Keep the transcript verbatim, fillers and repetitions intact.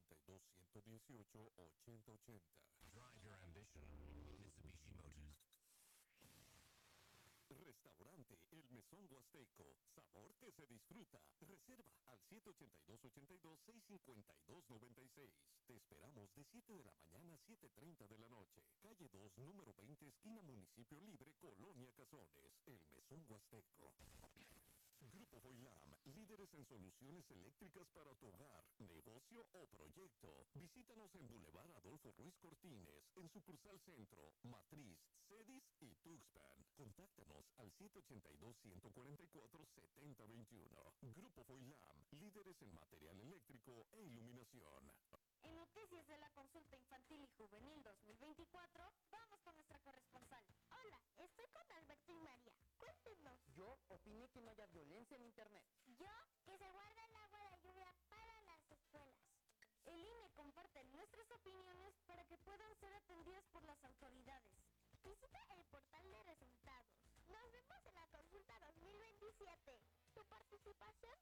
ochenta y dos, ciento dieciocho, ochenta ochenta. Drive your ambition. Mitsubishi Motors. Restaurante El Mesón Huasteco. Sabor que se disfruta. Reserva al siete ocho dos, ocho dos, seis cinco dos, nueve seis. Te esperamos de siete de la mañana a siete treinta de la noche. Calle dos, número veinte, esquina Municipio Libre, Colonia Cazones. El Mesón Huasteco. Grupo Voilam, líderes en soluciones eléctricas para tu hogar, negocio o proyecto. Visítanos en Boulevard Adolfo Ruiz Cortines, en sucursal Centro, Matriz, Cedis y Tuxpan. Contáctanos al siete ocho dos, uno cuatro cuatro, siete cero dos uno. Grupo Voilam, líderes en material eléctrico e iluminación. En noticias de la consulta infantil y juvenil dos mil veinticuatro, vamos con nuestra corresponsal. Hola, estoy con Alberto y María. Cuéntenos. Yo opiné que no haya violencia en internet. Yo, que se guarda el agua de lluvia para las escuelas. El I N E comparte nuestras opiniones para que puedan ser atendidas por las autoridades. Visita el portal de resultados. Nos vemos en la consulta dos mil veintisiete. Tu participación